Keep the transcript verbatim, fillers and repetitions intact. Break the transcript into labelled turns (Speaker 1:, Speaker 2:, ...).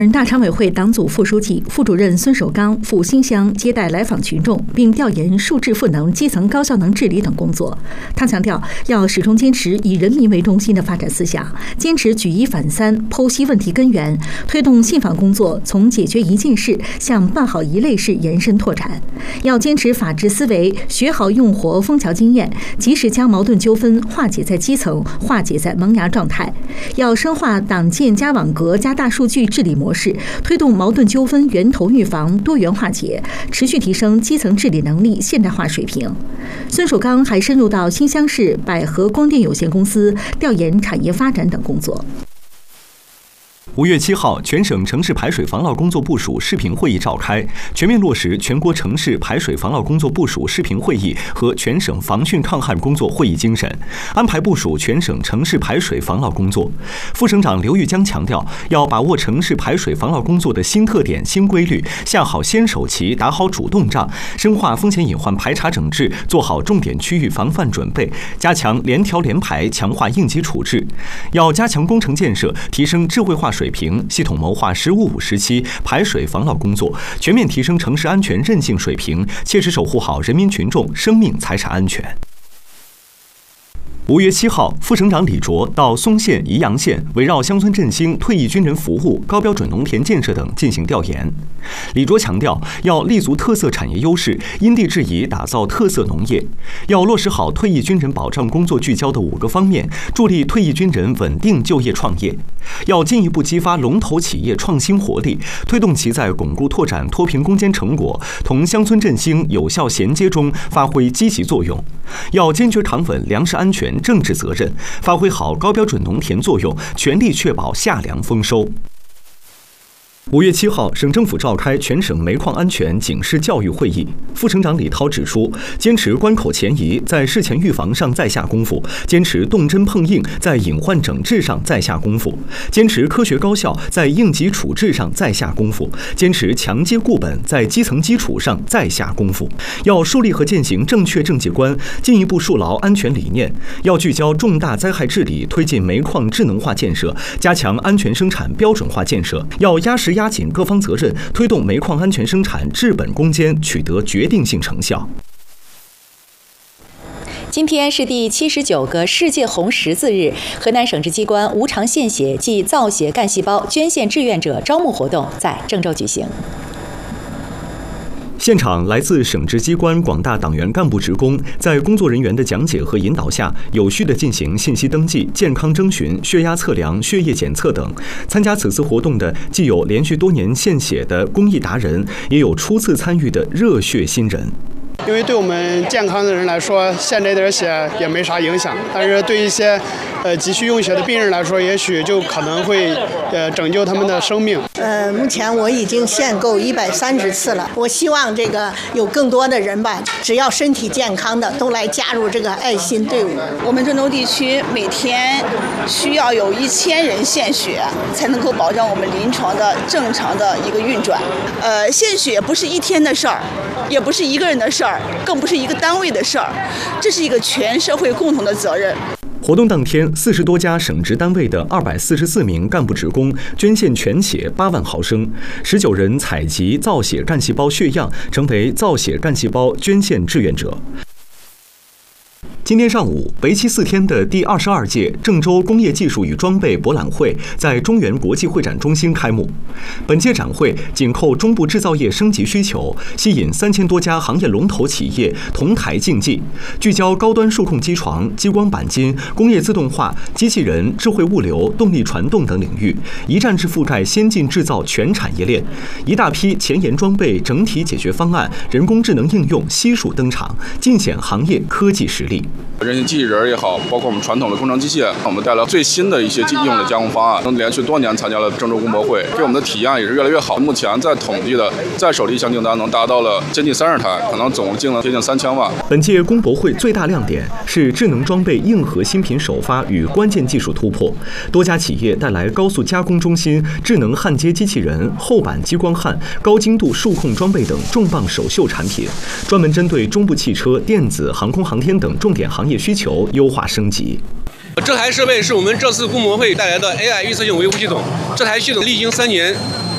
Speaker 1: 人大常委会党组副书记、副主任孙守刚赴新乡接待来访群众，并调研数质赋能、基层高效能治理等工作。他强调，要始终坚持以人民为中心的发展思想，坚持举一反三，剖析问题根源，推动信访工作从解决一件事向办好一类事延伸拓展。要坚持法治思维，学好用活枫桥经验，及时将矛盾纠纷化解在基层，化解在萌芽状态。要深化党建加网格加大数据治理模式，推动矛盾纠纷源头预防、多元化解，持续提升基层治理能力现代化水平。孙守刚还深入到新乡市百合光电有限公司调研产业发展等工作。
Speaker 2: 五月七号，全省城市排水防涝工作部署视频会议召开，全面落实全国城市排水防涝工作部署视频会议和全省防汛抗旱工作会议精神，安排部署全省城市排水防涝工作。副省长刘玉江强调，要把握城市排水防涝工作的新特点、新规律，下好先手棋，打好主动仗，深化风险隐患排查整治，做好重点区域防范准备，加强联调联排，强化应急处置。要加强工程建设，提升智慧化水平，系统谋划“十五五”时期排水防涝工作，全面提升城市安全韧性水平，切实守护好人民群众生命财产安全。五月七号，副省长李卓到松县、宜阳县，围绕乡村振兴、退役军人服务、高标准农田建设等进行调研。李卓强调，要立足特色产业优势，因地制宜打造特色农业，要落实好退役军人保障工作聚焦的五个方面，助力退役军人稳定就业创业。要进一步激发龙头企业创新活力，推动其在巩固拓展脱贫攻坚成果同乡村振兴有效衔接中发挥积极作用。要坚决扛稳粮食安全政治责任，发挥好高标准农田作用，全力确保夏粮丰收。五月七号，省政府召开全省煤矿安全警示教育会议。副省长李涛指出，坚持关口前移，在事前预防上再下功夫；坚持动真碰硬，在隐患整治上再下功夫；坚持科学高效，在应急处置上再下功夫；坚持强接固本，在基层基础上再下功夫。要树立和践行正确政绩观，进一步树牢安全理念。要聚焦重大灾害治理，推进煤矿智能化建设，加强安全生产标准化建设。要压实压紧各方责任，推动煤矿安全生产治本攻坚取得决定性成效。
Speaker 3: 今天是第七十九个世界红十字日，河南省直机关无偿献血暨造血干细胞捐献志愿者招募活动在郑州举行。
Speaker 2: 现场来自省直机关广大党员干部职工，在工作人员的讲解和引导下，有序地进行信息登记、健康征询、血压测量、血液检测等。参加此次活动的既有连续多年献血的公益达人，也有初次参与的热血新人。
Speaker 4: 因为对我们健康的人来说，献这点血也没啥影响，但是对一些呃急需用血的病人来说，也许就可能会呃拯救他们的生命。
Speaker 5: 呃，目前我已经献够一百三十次了。我希望这个有更多的人吧，只要身体健康的都来加入这个爱心队伍。
Speaker 6: 我们郑州地区每天需要有一千人献血，才能够保证我们临床的正常的一个运转。呃，献血不是一天的事儿，也不是一个人的事儿。更不是一个单位的事儿，这是一个全社会共同的责任。
Speaker 2: 活动当天，四十多家省直单位的二百四十四名干部职工捐献全血八万毫升，十九人采集造血干细胞血样，成为造血干细胞捐献志愿者。今天上午，为期四天的第二十二届郑州工业技术与装备博览会在中原国际会展中心开幕。本届展会紧扣中部制造业升级需求，吸引三千多家行业龙头企业同台竞技，聚焦高端数控机床、激光钣金、工业自动化、机器人、智慧物流、动力传动等领域，一站式覆盖先进制造全产业链。一大批前沿装备整体解决方案、人工智能应用悉数登场，尽显行业科技实力。
Speaker 7: 人形机器人也好，包括我们传统的工程机械，我们带来最新的一些应用的加工方案。连续多年参加了郑州工博会，给我们的体验也是越来越好。目前在统计的在手的一项订单能达到了接近三十台，可能总净额接近三千万。
Speaker 2: 本届工博会最大亮点是智能装备硬核新品首发与关键技术突破，多家企业带来高速加工中心、智能焊接机器人、厚板激光焊、高精度数控装备等重磅首秀产品，专门针对中部汽车、电子、航空航天等重点行业需求优化升级。
Speaker 8: 这台设备是我们这次工博会带来的 A I 预测性维护系统。这台系统历经三年